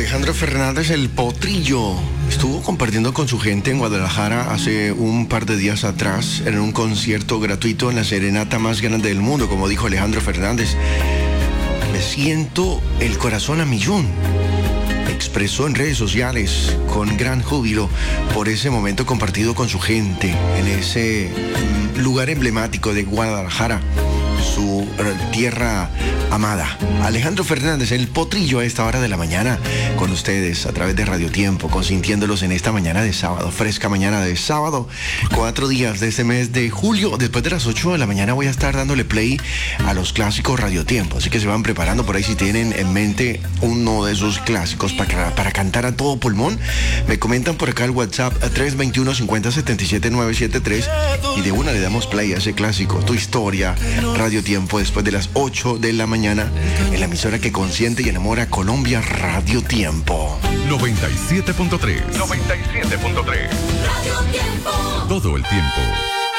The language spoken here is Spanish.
Alejandro Fernández, el Potrillo, estuvo compartiendo con su gente en Guadalajara hace un par de días atrás en un concierto gratuito en la serenata más grande del mundo, como dijo Alejandro Fernández. Me siento el corazón a millón. Expresó en redes sociales con gran júbilo por ese momento compartido con su gente en ese lugar emblemático de Guadalajara, su tierra amada. Alejandro Fernández, el Potrillo, a esta hora de la mañana con ustedes a través de Radio Tiempo, consintiéndolos en esta mañana de sábado, fresca mañana de sábado, 4 días de este mes de julio. Después de las 8 de la mañana voy a estar dándole play a los clásicos Radio Tiempo, así que se van preparando por ahí si tienen en mente uno de esos clásicos para cantar a todo pulmón. Me comentan por acá el WhatsApp a 321-5077-973 y de una le damos play a ese clásico, Tu Historia, Radio Tiempo, después de las 8 de la mañana en la emisora que consiente y enamora a Colombia, Radio Tiempo. 97.3. 97.3. Radio Tiempo. Todo el tiempo.